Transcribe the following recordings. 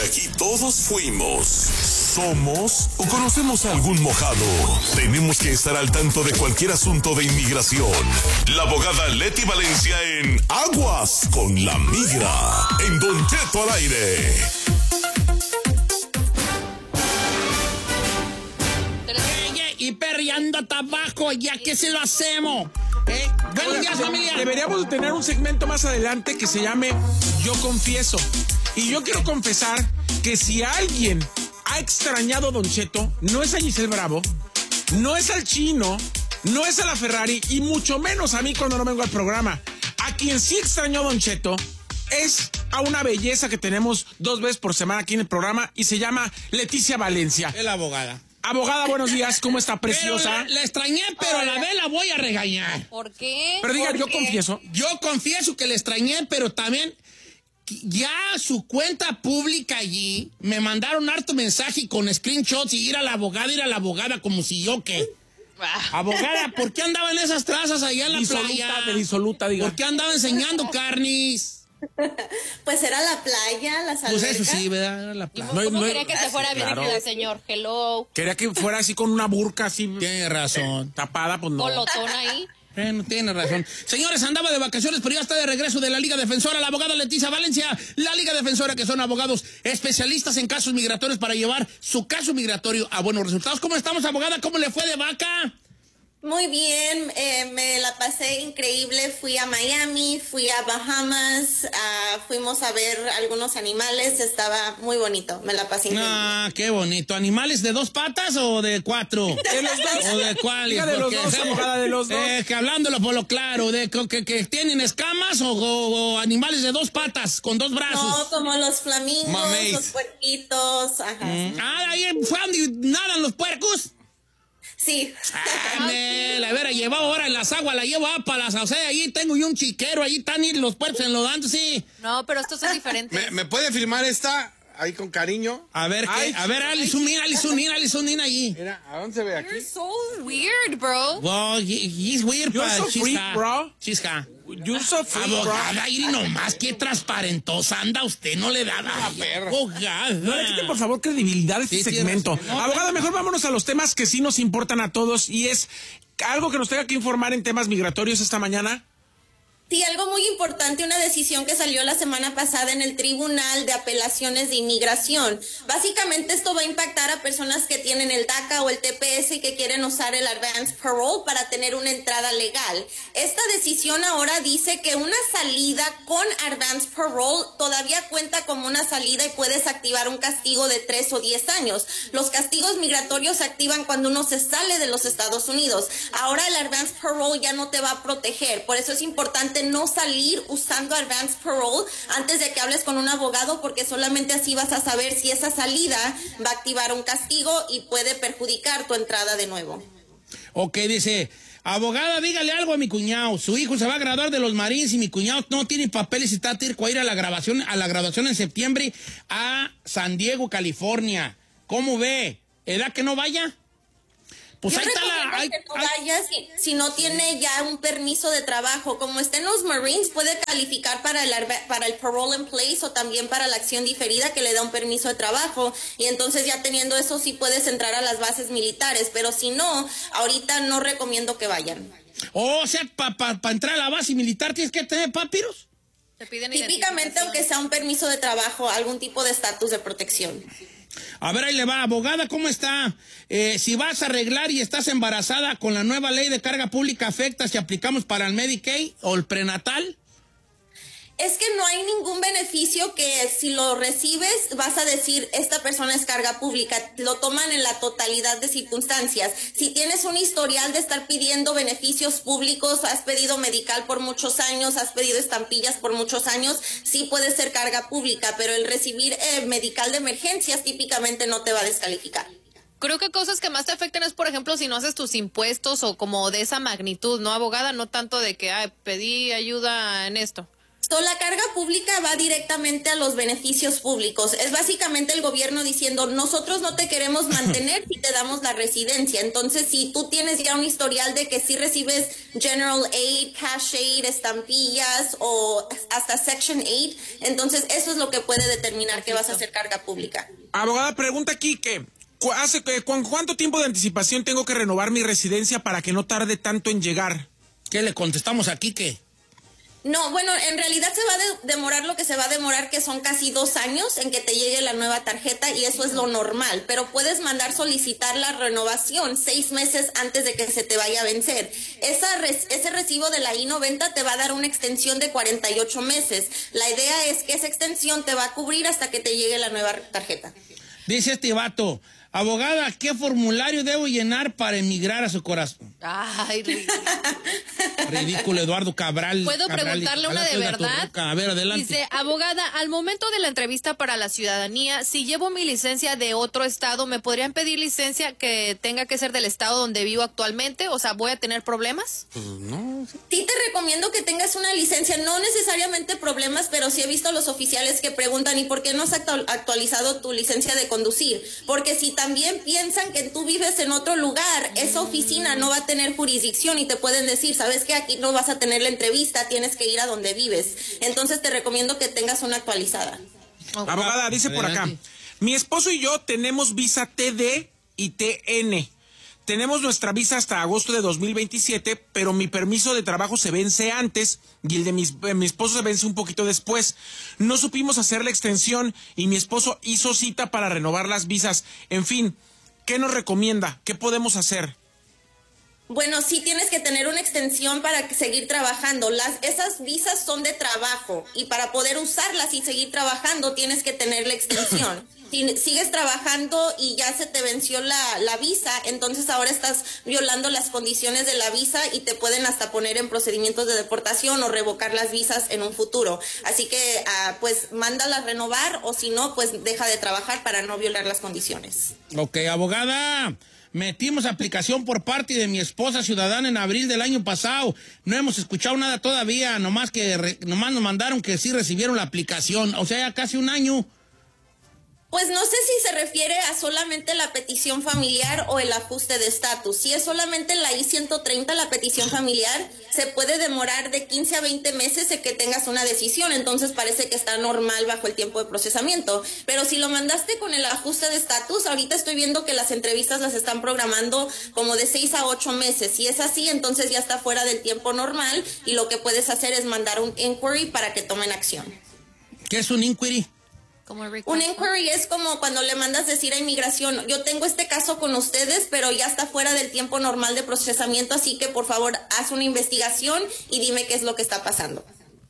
aquí todos fuimos, somos o conocemos a algún mojado. Tenemos que estar al tanto de cualquier asunto de inmigración. La abogada Leti Valencia en Aguas con la Migra, en Don Cheto al aire. Y perreando tabaco, ya que se lo hacemos. Buenos días, familia. Deberíamos tener un segmento más adelante que se llame Yo Confieso. Y yo quiero confesar que si alguien ha extrañado a Don Cheto, no es a Giselle Bravo, no es al Chino, no es a la Ferrari y mucho menos a mí cuando no vengo al programa. A quien sí extrañó a Don Cheto es a una belleza que tenemos 2 veces por semana aquí en el programa y se llama Leticia Valencia. Es la abogada. Abogada, buenos días, ¿cómo está, preciosa? La extrañé, pero a la vez la voy a regañar. ¿Por qué? Pero diga, ¿Por yo qué? confieso. Yo confieso que la extrañé, pero también ya su cuenta pública allí me mandaron harto mensaje con screenshots y ir a la abogada como si yo qué. Abogada, ¿por qué andaba en esas trazas allá en la playa? De disoluta, diga. ¿Por qué andaba enseñando carnis? Pues era la playa, las albercas. Pues eso sí, ¿verdad? Era la playa. ¿Cómo quería que se fuera bien claro. el señor? Hello. Quería que fuera así con una burka así. Tiene razón. Tapada, pues no. Colotón ahí. No tiene razón. Señores, andaba de vacaciones, pero ya está de regreso de la Liga Defensora, la abogada Leticia Valencia. La Liga Defensora, que son abogados especialistas en casos migratorios para llevar su caso migratorio a buenos resultados. ¿Cómo estamos, abogada? ¿Cómo le fue de vaca? Muy bien, me la pasé increíble. Fui a Miami, fui a Bahamas, fuimos a ver algunos animales. Estaba muy bonito, me la pasé increíble. Ah, qué bonito. ¿Animales de 2 patas o de 4? De los dos. ¿O de cuáles? Diga de los dos, abogada, de los dos. Que hablándolo por lo claro, de que tienen escamas o animales de 2 patas, con 2 brazos. No, como los flamingos, Mameis. los puerquitos, ajá. Ahí fue donde nadan los puercos. Sí. A ver, llevado ahora en las aguas, la llevo a Palas, o sea, ahí tengo yo un chiquero, ahí están los puercos enlodando, sí. No, pero estos son diferentes. ¿Me puede filmar esta ahí con cariño? A ver, Ay, Alison, ahí. Mira, ¿a dónde se ve aquí? You're so weird, bro. Well, he's weird, You're but so she's freak, hot. bro. She's hot. You're so freak, bro. Abogada, y nomás qué transparentosa anda usted, no le da nada. Abogada. No le quiten, por favor, credibilidad a este Sí, tienes segmento. razón. No, Abogada, mejor vámonos a los temas que sí nos importan a todos y es algo que nos tenga que informar en temas migratorios esta mañana. Sí, algo muy importante, una decisión que salió la semana pasada en el Tribunal de Apelaciones de Inmigración. Básicamente esto va a impactar a personas que tienen el DACA o el TPS y que quieren usar el Advance Parole para tener una entrada legal. Esta decisión ahora dice que una salida con Advance Parole todavía cuenta como una salida y puedes activar un castigo de 3 o 10 años. Los castigos migratorios se activan cuando uno se sale de los Estados Unidos. Ahora el Advance Parole ya no te va a proteger, por eso es importante no salir usando Advance Parole antes de que hables con un abogado, porque solamente así vas a saber si esa salida va a activar un castigo y puede perjudicar tu entrada de nuevo. Ok, dice, abogada, dígale algo a mi cuñado. Su hijo se va a graduar de los Marines y mi cuñado no tiene papeles y está tirco a ir a la graduación en septiembre a San Diego, California. ¿Cómo ve? ¿Edad que no vaya? Pues Yo ahí está recomiendo que no vaya si no tiene ya un permiso de trabajo. Como está en los Marines, puede calificar para el parole in place o también para la acción diferida que le da un permiso de trabajo. Y entonces ya teniendo eso sí puedes entrar a las bases militares. Pero si no, ahorita no recomiendo que vayan. O sea, para entrar a la base militar tienes que tener papiros. Te piden Típicamente, identificación. aunque sea un permiso de trabajo, algún tipo de estatus de protección. A ver, ahí le va, abogada, ¿cómo está? Si vas a arreglar y estás embarazada con la nueva ley de carga pública, ¿afecta si aplicamos para el Medicaid o el prenatal? Es que no hay ningún beneficio que si lo recibes vas a decir esta persona es carga pública. Lo toman en la totalidad de circunstancias. Si tienes un historial de estar pidiendo beneficios públicos, has pedido medical por muchos años, has pedido estampillas por muchos años, sí puede ser carga pública, pero el recibir medical de emergencias típicamente no te va a descalificar. Creo que cosas que más te afectan es, por ejemplo, si no haces tus impuestos o como de esa magnitud, ¿no, abogada? No tanto de que pedí ayuda en esto. La carga pública va directamente a los beneficios públicos. Es básicamente el gobierno diciendo, nosotros no te queremos mantener si te damos la residencia. Entonces, si tú tienes ya un historial de que sí recibes General Aid, Cash Aid, estampillas o hasta Section 8, entonces eso es lo que puede determinar que vas a hacer carga pública. Abogada, pregunta aquí que ¿con cuánto tiempo de anticipación tengo que renovar mi residencia para que no tarde tanto en llegar? ¿Qué le contestamos aquí que? No, bueno, en realidad se va a demorar lo que se va a demorar, que son casi 2 años en que te llegue la nueva tarjeta, y eso es lo normal, pero puedes mandar solicitar la renovación 6 meses antes de que se te vaya a vencer. Ese recibo de la I-90 te va a dar una extensión de 48 meses. La idea es que esa extensión te va a cubrir hasta que te llegue la nueva tarjeta. Dice este vato, abogada, ¿qué formulario debo llenar para emigrar a su corazón? Ay, ridículo. Ridículo, Eduardo Cabral. ¿Puedo preguntarle una de verdad? A ver, adelante. Dice, abogada, al momento de la entrevista para la ciudadanía, si llevo mi licencia de otro estado, ¿me podrían pedir licencia que tenga que ser del estado donde vivo actualmente? O sea, ¿voy a tener problemas? Pues no. Sí te recomiendo que tengas una licencia, no necesariamente problemas, pero sí he visto a los oficiales que preguntan, ¿y por qué no has actualizado tu licencia de conducir? Porque si también piensan que tú vives en otro lugar, esa oficina no va a tener jurisdicción y te pueden decir, ¿sabes qué? Aquí no vas a tener la entrevista, tienes que ir a donde vives. Entonces te recomiendo que tengas una actualizada. Okay. Abogada, dice por acá, mi esposo y yo tenemos visa TD y TN. Tenemos nuestra visa hasta agosto de 2027, pero mi permiso de trabajo se vence antes y el de mi esposo se vence un poquito después. No supimos hacer la extensión y mi esposo hizo cita para renovar las visas. En fin, ¿qué nos recomienda? ¿Qué podemos hacer? Bueno, sí tienes que tener una extensión para seguir trabajando. Esas visas son de trabajo y para poder usarlas y seguir trabajando tienes que tener la extensión. Si sigues trabajando y ya se te venció la visa, entonces ahora estás violando las condiciones de la visa y te pueden hasta poner en procedimientos de deportación o revocar las visas en un futuro. Así que, pues, mándalas renovar o si no, pues deja de trabajar para no violar las condiciones. Ok, abogada. Metimos aplicación por parte de mi esposa ciudadana en abril del año pasado. No hemos escuchado nada todavía, nomás nos mandaron que sí recibieron la aplicación. O sea, ya casi un año. Pues no sé si se refiere a solamente la petición familiar o el ajuste de estatus. Si es solamente la I-130, la petición familiar, se puede demorar de 15 a 20 meses en que tengas una decisión. Entonces parece que está normal bajo el tiempo de procesamiento. Pero si lo mandaste con el ajuste de estatus, ahorita estoy viendo que las entrevistas las están programando como de 6 a 8 meses. Si es así, entonces ya está fuera del tiempo normal y lo que puedes hacer es mandar un inquiry para que tomen acción. ¿Qué es un inquiry? Un inquiry es como cuando le mandas decir a inmigración, yo tengo este caso con ustedes, pero ya está fuera del tiempo normal de procesamiento, así que por favor haz una investigación y dime qué es lo que está pasando.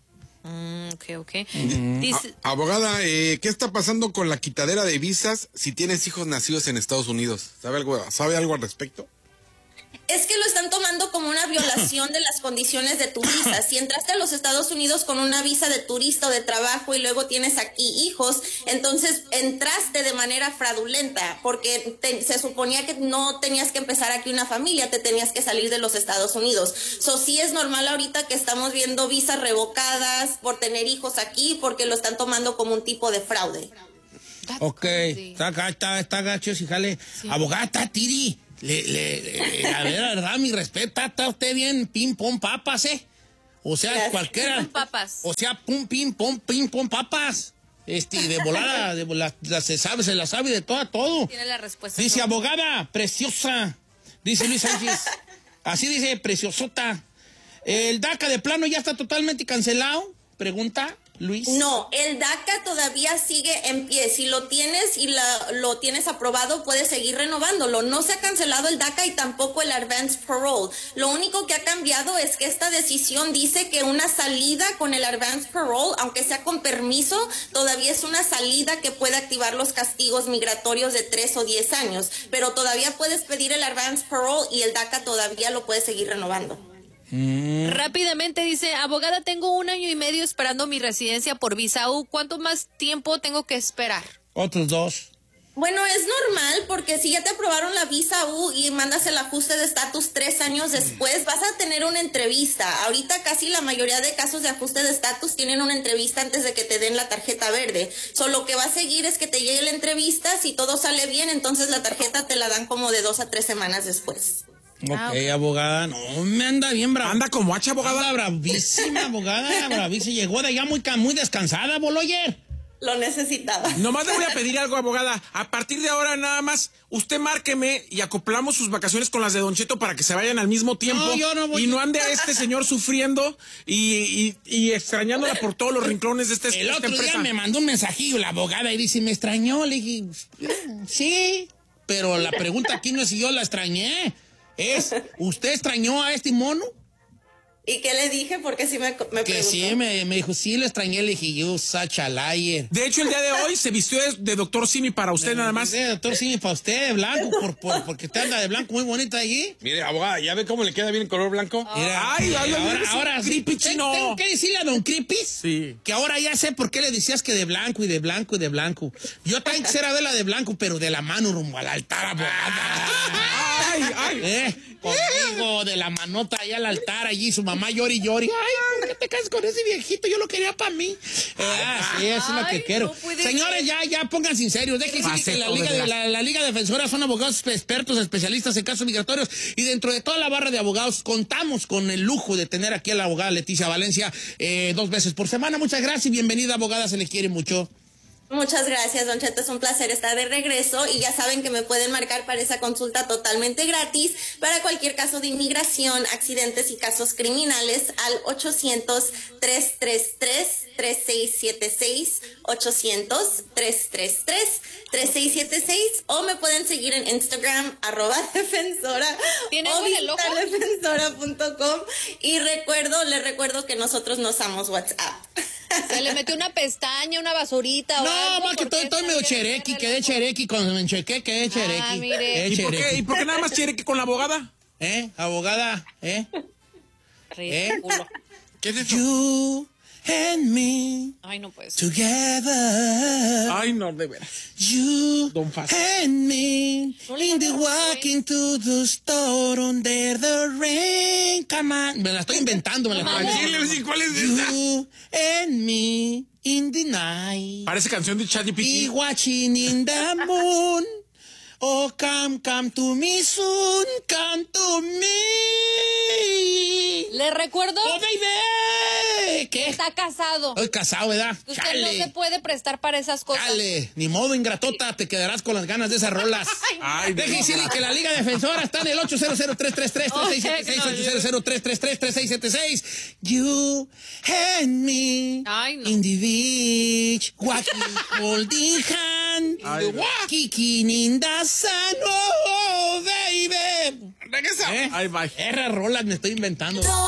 Ok. Dice, Abogada, ¿qué está pasando con la quitadera de visas si tienes hijos nacidos en Estados Unidos? ¿Sabe algo al respecto? Es que lo están tomando como una violación de las condiciones de tu visa. Si entraste a los Estados Unidos con una visa de turista o de trabajo y luego tienes aquí hijos, entonces entraste de manera fraudulenta porque se suponía que no tenías que empezar aquí una familia, te tenías que salir de los Estados Unidos. Sí es normal ahorita que estamos viendo visas revocadas por tener hijos aquí porque lo están tomando como un tipo de fraude. Ok, está gacho, si jale. Sí. Abogada, está tiri. A ver, la verdad, mi respeto, está usted bien ping pong papas, O sea, yes. Cualquiera. Papas. O sea, ping pong papas. De volada, se la sabe de todo. Tiene la respuesta. Dice, abogada, preciosa. Dice Luis Sánchez. Así dice, preciosota. ¿El DACA de plano ya está totalmente cancelado? Pregunta Luis. No, el DACA todavía sigue en pie. Si lo tienes y lo tienes aprobado, puedes seguir renovándolo. No se ha cancelado el DACA y tampoco el Advanced Parole. Lo único que ha cambiado es que esta decisión dice que una salida con el Advanced Parole, aunque sea con permiso, todavía es una salida que puede activar los castigos migratorios de 3 o 10 años. Pero todavía puedes pedir el Advanced Parole y el DACA todavía lo puedes seguir renovando. Rápidamente dice, abogada, tengo 1 año y medio esperando mi residencia por visa U. ¿Cuánto más tiempo tengo que esperar? Otros 2. Bueno, es normal porque si ya te aprobaron la visa U y mandas el ajuste de estatus 3 años después, vas a tener una entrevista. Ahorita casi la mayoría de casos de ajuste de estatus tienen una entrevista antes de que te den la tarjeta verde. Solo lo que va a seguir es que te llegue la entrevista, si todo sale bien, entonces la tarjeta te la dan como de 2 a 3 semanas después. Ok, abogada, no, me anda bien brava. Anda como hacha, abogada. Anda bravísima, abogada, bravísima. Llegó de allá muy descansada, Boloyer. Lo necesitaba. Nomás le voy a pedir algo, abogada. A partir de ahora, nada más, usted márqueme y acoplamos sus vacaciones con las de Don Cheto para que se vayan al mismo tiempo. No, yo no voy. Y no ande este señor sufriendo y extrañándola por todos los rincones de esta El otro empresa. día me mandó un mensajillo la abogada y dice, ¿me extrañó? Le dije, sí, pero la pregunta aquí no es si yo la extrañé. Es, ¿usted extrañó a este mono? ¿Y qué le dije? Porque sí me Que preguntó. sí, me dijo, sí, lo extrañé. Le dije, you such a liar. De hecho, el día de hoy se vistió de doctor Simi para usted nada más. Doctor, sí, para usted, de blanco, porque usted anda de blanco muy bonita allí. Mire, abogada, ¿ya ve cómo le queda bien el color blanco? Mira, Ay, ahora sí, creepy chino. tengo que decirle a don Creepy Sí. que ahora ya sé por qué le decías que de blanco y de blanco y de blanco. Yo también quisiera verla de blanco, pero de la mano rumbo al altar, abogada. Ay. Conmigo, de la manota allá al altar, allí su mamá llori y llori. Ay, ¿por qué te casas con ese viejito? Yo lo quería para mí. Sí, eso es lo que Ay, quiero. no puede Señores, ya pónganse en serio. Déjense que la Liga Defensora son abogados expertos, especialistas en casos migratorios. Y dentro de toda la barra de abogados, contamos con el lujo de tener aquí a la abogada Leticia Valencia 2 veces por semana. Muchas gracias y bienvenida, abogada. Se le quiere mucho. Muchas gracias, Don Cheto. Es un placer estar de regreso y ya saben que me pueden marcar para esa consulta totalmente gratis para cualquier caso de inmigración, accidentes y casos criminales al 800-333-3676, 800-333-3676 o me pueden seguir en Instagram @defensora ¿Tiene o algo en el ojo? visitar defensora.com y les recuerdo que nosotros no usamos WhatsApp. Se le metió una pestaña, una basurita o algo. No, más que estoy medio cherequi, quedé cherequi cuando me chequé, quedé cherequi. mire. ¿Y por qué nada más cherequi con la abogada? Abogada, Ridículo. ¿Qué es eso? You and me Ay, no puede ser. together. Ay, no, de veras. You Don Faz. and me No le in the hagas walking to the store under the rain. Come on. Me la estoy inventando, me la estoy inventando. Dile, ¿cuál es esa? You and me in the night. Parece canción de Y ChatGPT. watching in the moon. Oh, come to me soon, come to me. Le recuerdo Oh, baby. ¿Qué? que está casado. Estoy casado, ¿verdad? Usted Chale. no se puede prestar para esas cosas. Dale, ni modo, ingratota, te quedarás con las ganas de esas rolas. Ay, Deje decirle que la Liga Defensora está en el 800-333-3676, 800-333-3676. You and me Ay, no. in the beach, walking, holding hand, Ay, no. kicking in the sun, oh, baby. Regresa. Ay, bye. Esas rolas me estoy inventando.